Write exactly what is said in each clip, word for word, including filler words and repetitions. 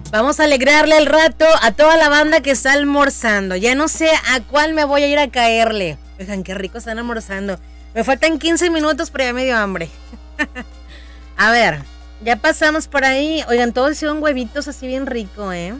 Vamos a alegrarle el rato a toda la banda que está almorzando. Ya no sé a cuál me voy a ir a caerle. Oigan, qué rico están almorzando. Me faltan quince minutos, pero ya me dio hambre. A ver, ya pasamos por ahí. Oigan, todos hicieron huevitos así bien rico, ¿eh?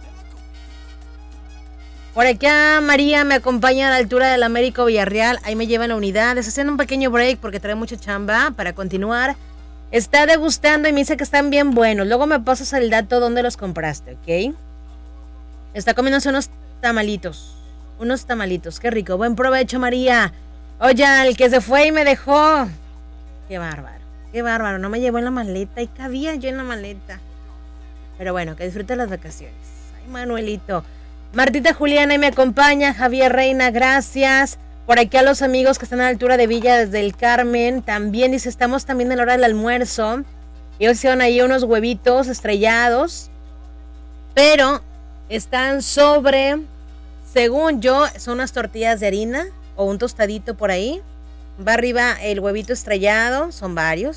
Por acá María me acompaña a la altura del Américo Villarreal. Ahí me lleva en la unidad. Les haciendo un pequeño break porque trae mucha chamba para continuar. Está degustando y me dice que están bien buenos. Luego me pasas el dato donde los compraste, ¿ok? Está comiéndose unos tamalitos. Unos tamalitos, qué rico. Buen provecho, María. Oye, el que se fue y me dejó. Qué bárbaro, qué bárbaro. No me llevó en la maleta y cabía yo en la maleta. Pero bueno, que disfrute las vacaciones. Ay, Manuelito. Martita Juliana y me acompaña. Javier Reina, gracias. Por aquí a los amigos que están a la altura de Villa desde el Carmen. También dice, estamos también en la hora del almuerzo. Ellos hicieron ahí unos huevitos estrellados. Pero están sobre, según yo, son unas tortillas de harina o un tostadito por ahí. Va arriba el huevito estrellado, son varios.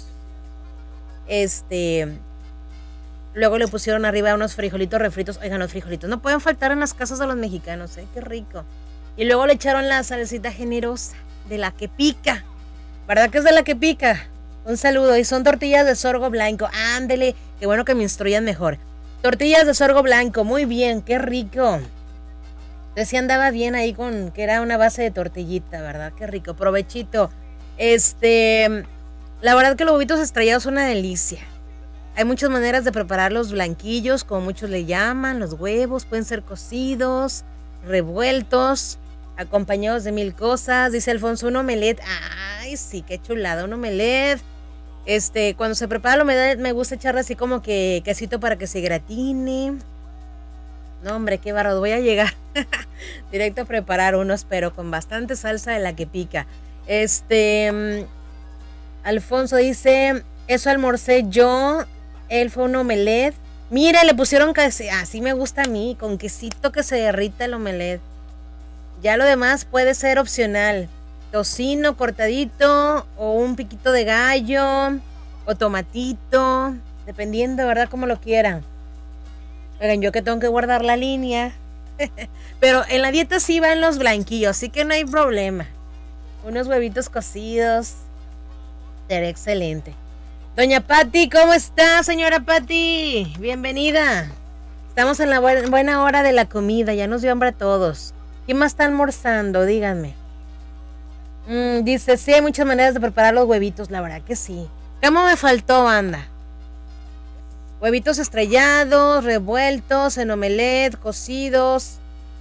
Este... Luego le pusieron arriba unos frijolitos refritos. Oigan, los frijolitos no pueden faltar en las casas de los mexicanos, ¿eh? Qué rico. Y luego le echaron la salsita generosa de la que pica. ¿Verdad que es de la que pica? Un saludo. Y son tortillas de sorgo blanco. Ándele, qué bueno que me instruyan mejor. Tortillas de sorgo blanco, muy bien, qué rico. Entonces sí andaba bien ahí con que era una base de tortillita, ¿verdad? Qué rico, provechito. Este, la verdad que los huevitos estrellados son una delicia. Hay muchas maneras de preparar los blanquillos, como muchos le llaman, los huevos, pueden ser cocidos, revueltos, acompañados de mil cosas. Dice Alfonso, un omelette. Ay, sí, qué chulada, un omelette. Este, cuando se prepara el omelette me gusta echarle así como que quesito para que se gratine. No, hombre, qué bárbaro, voy a llegar directo a preparar unos, pero con bastante salsa de la que pica. Este, Alfonso dice, eso almorcé yo. Él fue un omelette. Mira, le pusieron casi, así me gusta a mí, con quesito que se derrita el omelette. Ya lo demás puede ser opcional. Tocino cortadito, o un piquito de gallo, o tomatito, dependiendo, ¿verdad? Como lo quieran. Oigan, yo que tengo que guardar la línea. Pero en la dieta sí van los blanquillos, así que no hay problema. Unos huevitos cocidos. Será excelente. Doña Pati, ¿cómo está, señora Pati? Bienvenida. Estamos en la bu- buena hora de la comida, ya nos dio hambre a todos. ¿Quién más está almorzando? Díganme. Mm, dice, sí, hay muchas maneras de preparar los huevitos, la verdad que sí. ¿Cómo me faltó, banda? Huevitos estrellados, revueltos, en omelette, cocidos.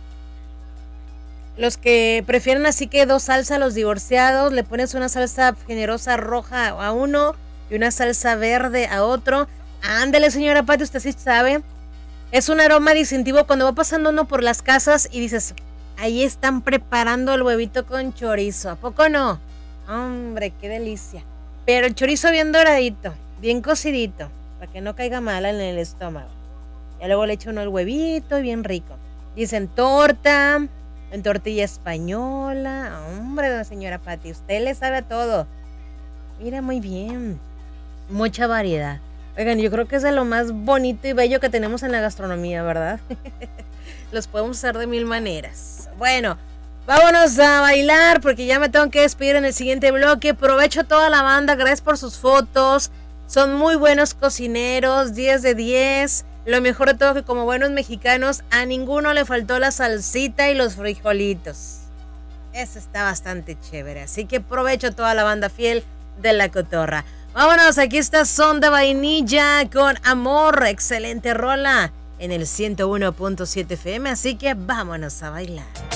Los que prefieren así que dos salsas, los divorciados, le pones una salsa generosa roja a uno y una salsa verde a otro. Ándele, señora Pati, usted sí sabe. Es un aroma distintivo cuando va pasando uno por las casas y dices, ahí están preparando el huevito con chorizo. ¿A poco no? Hombre, qué delicia. Pero el chorizo bien doradito, bien cocidito, para que no caiga mal en el estómago. Ya luego le echo uno el huevito y bien rico. Dicen torta, en tortilla española. Hombre, señora Pati, usted le sabe a todo. Mira, muy bien. Mucha variedad. Oigan, yo creo que es de lo más bonito y bello que tenemos en la gastronomía, ¿verdad? Los podemos hacer de mil maneras. Bueno, vámonos a bailar porque ya me tengo que despedir en el siguiente bloque. Aprovecho a toda la banda, gracias por sus fotos. Son muy buenos cocineros, diez de diez. Lo mejor de todo que como buenos mexicanos, a ninguno le faltó la salsita y los frijolitos. Eso está bastante chévere. Así que aprovecho a toda la banda fiel de La Cotorra. Vámonos, aquí está Son de Vainilla con Amor. Excelente rola en el ciento uno punto siete F M. Así que vámonos a bailar.